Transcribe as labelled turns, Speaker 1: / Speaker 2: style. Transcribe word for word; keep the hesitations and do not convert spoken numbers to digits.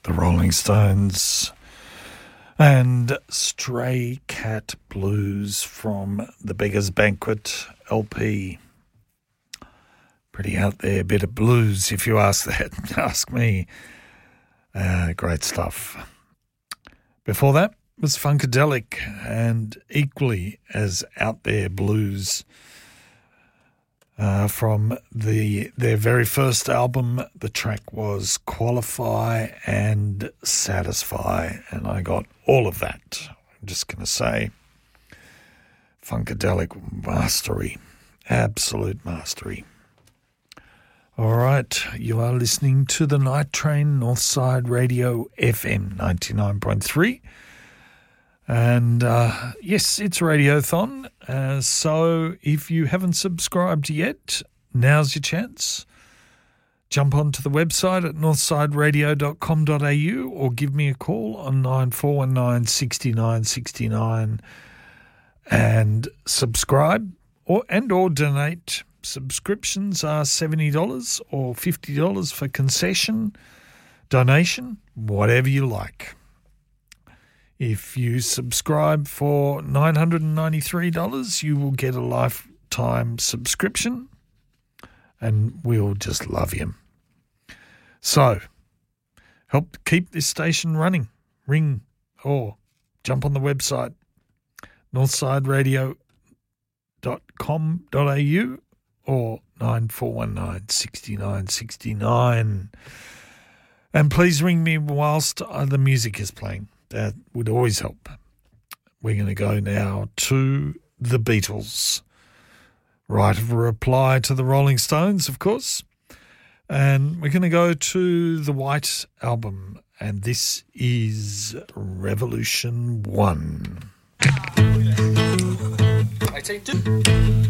Speaker 1: the Rolling Stones, and Stray Cat Blues from the Beggar's Banquet L P. Pretty out there bit of blues, if you ask that. Ask me. Uh, great stuff. Before that was Funkadelic, and equally as out there blues uh, from the their very first album. The track was Qualify and Satisfy, and I got all of that. I'm just going to say Funkadelic mastery, absolute mastery. All right, you are listening to the Night Train, Northside Radio F M ninety-nine point three. And uh, yes, it's Radiothon. Uh, so if you haven't subscribed yet, now's your chance. Jump onto the website at northside radio dot com dot a u or give me a call on nine four one nine, six nine six nine and subscribe or and or donate. Subscriptions are seventy dollars or fifty dollars for concession, donation, whatever you like. If you subscribe for nine hundred ninety-three dollars, you will get a lifetime subscription, and we'll just love you. So, help keep this station running. Ring or jump on the website, northside radio dot com dot a u or nine four one nine, six nine six nine. And please ring me whilst the music is playing. That would always help. We're going to go now to the Beatles. Right of a reply to the Rolling Stones, of course. And we're going to go to the White Album. And this is Revolution One.
Speaker 2: I take two.